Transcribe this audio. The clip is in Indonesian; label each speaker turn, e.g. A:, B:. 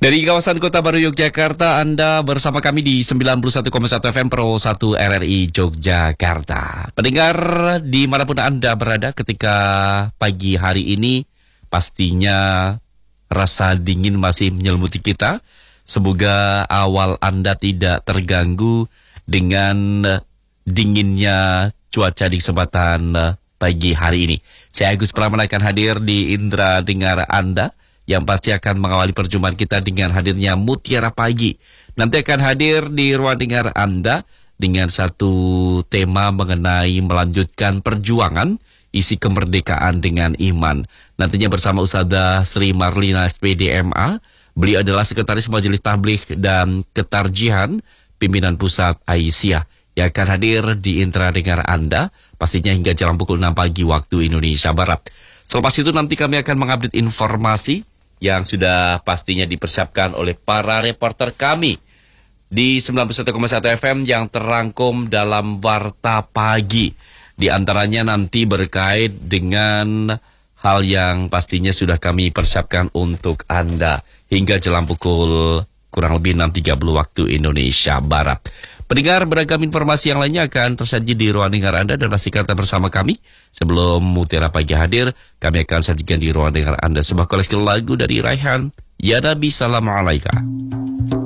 A: Dari kawasan Kota Baru Yogyakarta, Anda bersama kami di 91,1 FM Pro 1 RRI Yogyakarta. Pendengar dimanapun Anda berada ketika pagi hari ini, pastinya rasa dingin masih menyelimuti kita. Semoga awal Anda tidak terganggu dengan dinginnya cuaca di kesempatan pagi hari ini. Saya Agus Pramana akan hadir di Indra Dengar Anda, yang pasti akan mengawali perjumpaan kita dengan hadirnya Mutiara Pagi. Nanti akan hadir di ruang dengar Anda dengan satu tema mengenai melanjutkan perjuangan, isi kemerdekaan dengan iman. Nantinya bersama Ustadzah Sri Marlina SPD MA. Beliau adalah Sekretaris Majelis Tabligh dan Ketarjihan Pimpinan Pusat Aisyah, yang akan hadir di Indra Dengar Anda, pastinya hingga jam pukul 6 pagi waktu Indonesia Barat. Selepas itu nanti kami akan mengupdate informasi yang sudah pastinya dipersiapkan oleh para reporter kami di 91,1 FM yang terangkum dalam Warta Pagi. Di antaranya nanti berkait dengan hal yang pastinya sudah kami persiapkan untuk Anda hingga jelang pukul kurang lebih 6.30 waktu Indonesia Barat. Pendengar, beragam informasi yang lainnya akan tersaji di ruang dengar Anda, dan pastikan tetap bersama kami. Sebelum Mutiara Pagi hadir, kami akan sajikan di ruang dengar Anda sebuah koleksi lagu dari Raihan, Ya Nabi Salam Alaika.